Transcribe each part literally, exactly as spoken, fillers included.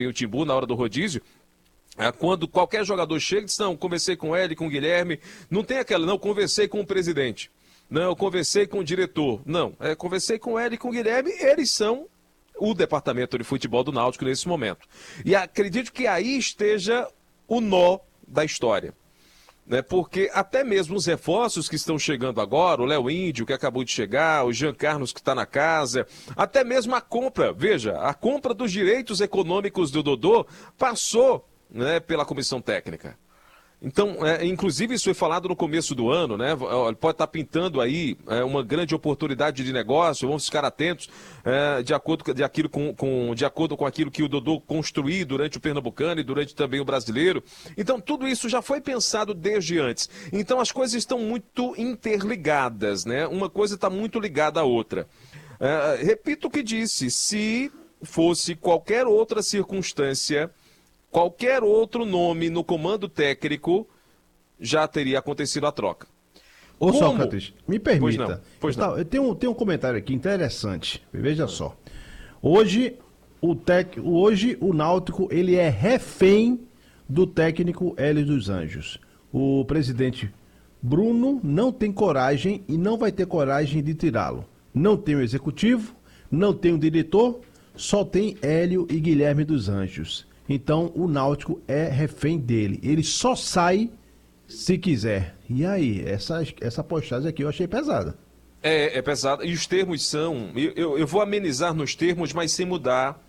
o Timbu na hora do rodízio, quando qualquer jogador chega e diz, não, conversei com ele, com o Guilherme, não tem aquela, não, conversei com o presidente, não, eu conversei com o diretor, não, é, conversei com ele e com o Guilherme, eles são o departamento de futebol do Náutico nesse momento. E acredito que aí esteja o nó da história. Né, porque até mesmo os reforços que estão chegando agora, o Léo Índio que acabou de chegar, o Jean Carlos que está na casa, até mesmo a compra, veja, a compra dos direitos econômicos do Dodô passou, né, pela comissão técnica. Então, é, inclusive isso foi falado no começo do ano, né? Pode estar pintando aí é, uma grande oportunidade de negócio, vamos ficar atentos é, de, acordo, de, aquilo com, com, de acordo com aquilo que o Dodô construiu durante o Pernambucano e durante também o Brasileiro. Então, tudo isso já foi pensado desde antes. Então, as coisas estão muito interligadas, né? Uma coisa está muito ligada à outra. É, repito o que disse, se fosse qualquer outra circunstância, qualquer outro nome no comando técnico, já teria acontecido a troca. Ô, Como? Sócrates, me permita. Pois não, pois não. Eu tenho, tenho um comentário aqui interessante. Veja só. Hoje o, tec... Hoje, o Náutico ele é refém do técnico Hélio dos Anjos. O presidente Bruno não tem coragem e não vai ter coragem de tirá-lo. Não tem o executivo, não tem o diretor, só tem Hélio e Guilherme dos Anjos. Então, o Náutico é refém dele. Ele só sai se quiser. E aí, essa, essa postagem aqui eu achei pesada. É, é pesada. E os termos são... Eu, eu, eu vou amenizar nos termos, mas sem mudar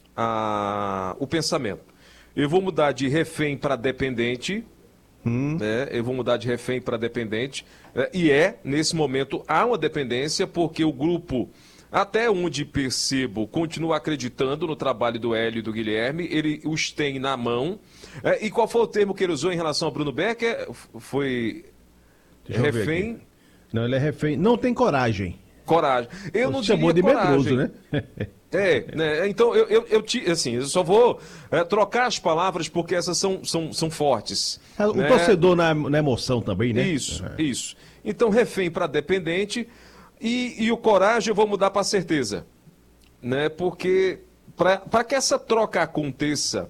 a, o pensamento. Eu vou mudar de refém para dependente. Hum. Né? Eu vou mudar de refém para dependente. É, e é, nesse momento, há uma dependência, porque o grupo... Até onde percebo, continua acreditando no trabalho do Hélio e do Guilherme, ele os tem na mão. É, e qual foi o termo que ele usou em relação ao Bruno Becker? Foi refém? Não, ele é refém. Não tem coragem. Coragem. Eu não chamou de medroso, né? É, né? Então eu, eu, eu, assim, eu só vou é, trocar as palavras porque essas são, são, são fortes. O né? torcedor na, na emoção também, né? Isso, é. isso. Então, refém para dependente. E, e o coragem eu vou mudar para certeza, né? Porque para que essa troca aconteça,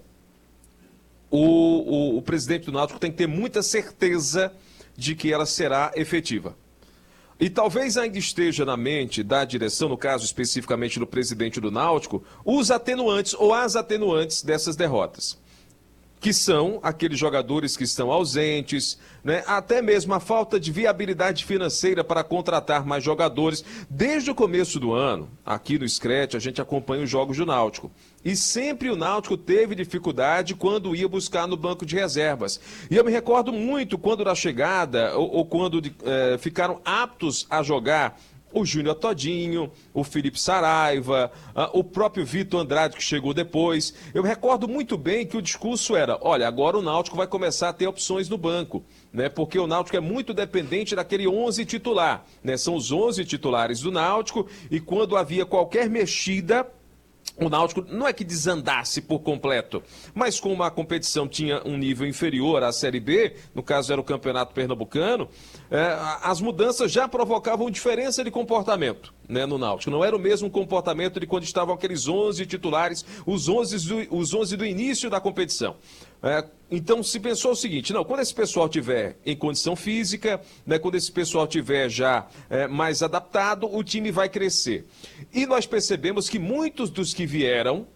o, o, o presidente do Náutico tem que ter muita certeza de que ela será efetiva. E talvez ainda esteja na mente da direção, no caso especificamente do presidente do Náutico, os atenuantes ou as atenuantes dessas derrotas. Que são aqueles jogadores que estão ausentes, né? Até mesmo a falta de viabilidade financeira para contratar mais jogadores. Desde o começo do ano, aqui no Scratch, a gente acompanha os jogos do Náutico. E sempre o Náutico teve dificuldade quando ia buscar no banco de reservas. E eu me recordo muito quando na chegada, ou, ou quando é, ficaram aptos a jogar o Júnior Todinho, o Felipe Saraiva, uh, o próprio Vitor Andrade que chegou depois. Eu recordo muito bem que o discurso era, olha, agora o Náutico vai começar a ter opções no banco, né? Porque o Náutico é muito dependente daquele onze titular, né? São os onze titulares do Náutico e quando havia qualquer mexida, o Náutico não é que desandasse por completo, mas como a competição tinha um nível inferior à Série B, no caso era o Campeonato Pernambucano, é, as mudanças já provocavam diferença de comportamento, né, no Náutico. Não era o mesmo comportamento de quando estavam aqueles onze titulares, os onze do, os onze do início da competição. É, então se pensou o seguinte, não, quando esse pessoal tiver em condição física, né, quando esse pessoal tiver já é, mais adaptado, o time vai crescer. E nós percebemos que muitos dos que vieram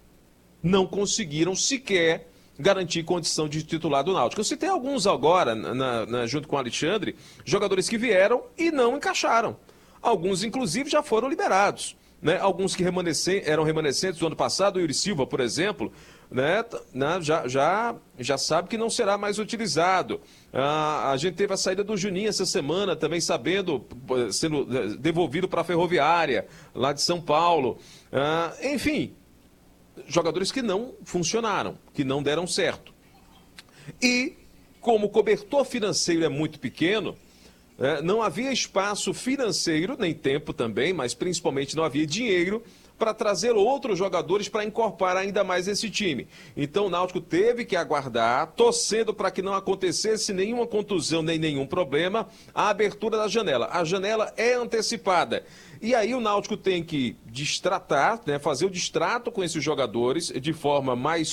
não conseguiram sequer garantir condição de titular do Náutico. Eu citei alguns agora, na, na, junto com o Alexandre, jogadores que vieram e não encaixaram. Alguns, inclusive, já foram liberados. Né? Alguns que remanescem, eram remanescentes do ano passado, o Yuri Silva, por exemplo, né? Né? Já, já, já sabe que não será mais utilizado. Ah, a gente teve a saída do Juninho essa semana, também sabendo, sendo devolvido para a Ferroviária, lá de São Paulo. Ah, enfim, jogadores que não funcionaram, que não deram certo. E, como o cobertor financeiro é muito pequeno, é, não havia espaço financeiro, nem tempo também, mas principalmente não havia dinheiro para trazer outros jogadores para incorporar ainda mais esse time. Então o Náutico teve que aguardar, torcendo para que não acontecesse nenhuma contusão nem nenhum problema, a abertura da janela. A janela é antecipada. E aí o Náutico tem que destratar, né, fazer o distrato com esses jogadores de forma mais